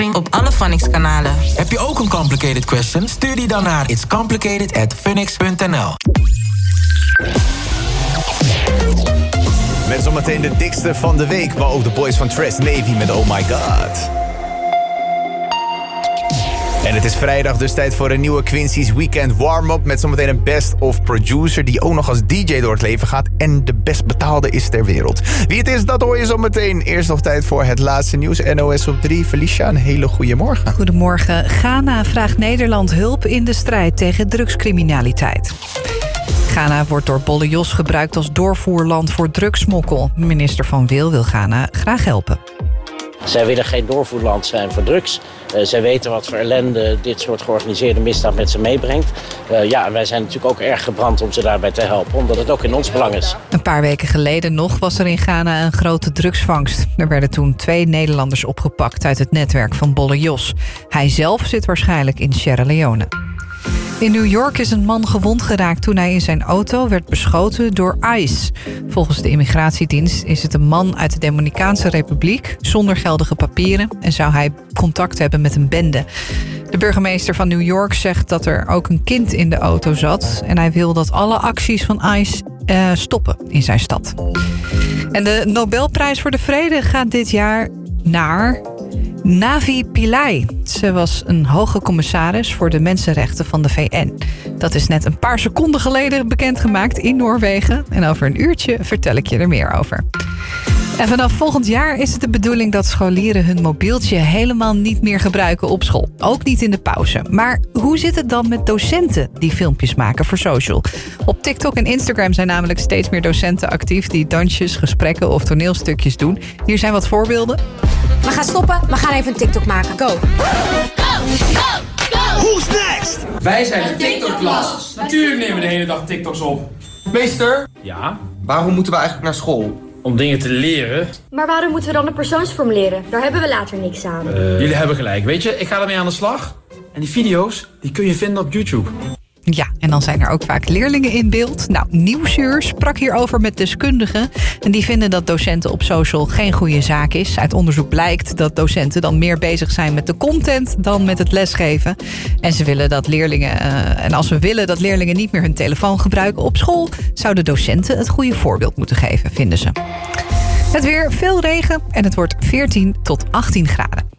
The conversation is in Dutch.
livestream op alle Phonics-kanalen. Heb je ook een complicated question? Stuur die dan naar itscomplicated@phoenix.nl. Met zometeen de dikste van de week, maar ook de boys van Trust Navy met Oh My God. En het is vrijdag, dus tijd voor een nieuwe Quincy's Weekend Warm-up... met zometeen een Best of Producer die ook nog als DJ door het leven gaat... en de best betaalde is ter wereld. Wie het is, dat hoor je zometeen. Eerst nog tijd voor het laatste nieuws. NOS op 3. Felicia, een hele goede morgen. Goedemorgen. Ghana vraagt Nederland hulp in de strijd tegen drugscriminaliteit. Ghana wordt door Bolle Jos gebruikt als doorvoerland voor drugsmokkel. Minister Van Wil Ghana graag helpen. Zij willen geen doorvoerland zijn voor drugs. Zij weten wat voor ellende dit soort georganiseerde misdaad met ze meebrengt. En wij zijn natuurlijk ook erg gebrand om ze daarbij te helpen, omdat het ook in ons belang is. Een paar weken geleden nog was er in Ghana een grote drugsvangst. Er werden toen 2 Nederlanders opgepakt uit het netwerk van Bolle Jos. Hij zelf zit waarschijnlijk in Sierra Leone. In New York is een man gewond geraakt toen hij in zijn auto werd beschoten door ICE. Volgens de immigratiedienst is het een man uit de Dominicaanse Republiek zonder geldige papieren en zou hij contact hebben met een bende. De burgemeester van New York zegt dat er ook een kind in de auto zat en hij wil dat alle acties van ICE stoppen in zijn stad. En de Nobelprijs voor de Vrede gaat dit jaar naar Navi Pillay. Ze was een hoge commissaris voor de mensenrechten van de VN. Dat is net een paar seconden geleden bekendgemaakt in Noorwegen. En over een uurtje vertel ik je er meer over. En vanaf volgend jaar is het de bedoeling dat scholieren hun mobieltje helemaal niet meer gebruiken op school. Ook niet in de pauze. Maar hoe zit het dan met docenten die filmpjes maken voor social? Op TikTok en Instagram zijn namelijk steeds meer docenten actief die dansjes, gesprekken of toneelstukjes doen. Hier zijn wat voorbeelden. We gaan stoppen, we gaan even een TikTok maken. Go! Go, go, go! Who's next? Wij zijn de TikTok-klas. Natuurlijk nemen we de hele dag TikToks op. Meester, Ja? waarom moeten we eigenlijk naar school? Om dingen te leren. Maar waarom moeten we dan de persoonsvorm leren? Daar hebben we later niks aan. Jullie hebben gelijk. Weet je, ik ga ermee aan de slag. En die video's, die kun je vinden op YouTube. Ja, en dan zijn er ook vaak leerlingen in beeld. Nou, Nieuwsuur sprak hierover met deskundigen. En die vinden dat docenten op social geen goede zaak is. Uit onderzoek blijkt dat docenten dan meer bezig zijn met de content dan met het lesgeven. En ze willen dat leerlingen, en als we willen dat leerlingen niet meer hun telefoon gebruiken op school, zouden docenten het goede voorbeeld moeten geven, vinden ze. Het weer, veel regen en het wordt 14 tot 18 graden.